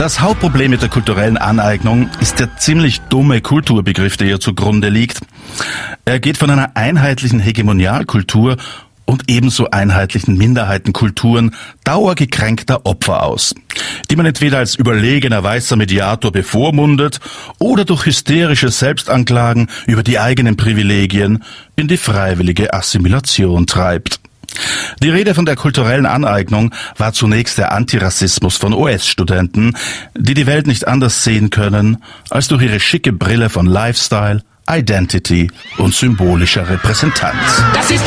Das Hauptproblem mit der kulturellen Aneignung ist der ziemlich dumme Kulturbegriff, der ihr zugrunde liegt. Er geht von einer einheitlichen Hegemonialkultur und ebenso einheitlichen Minderheitenkulturen dauergekränkter Opfer aus, die man entweder als überlegener weißer Mediator bevormundet oder durch hysterische Selbstanklagen über die eigenen Privilegien in die freiwillige Assimilation treibt. Die Rede von der kulturellen Aneignung war zunächst der Antirassismus von US-Studenten, die die Welt nicht anders sehen können als durch ihre schicke Brille von Lifestyle, Identity und symbolischer Repräsentanz. Das ist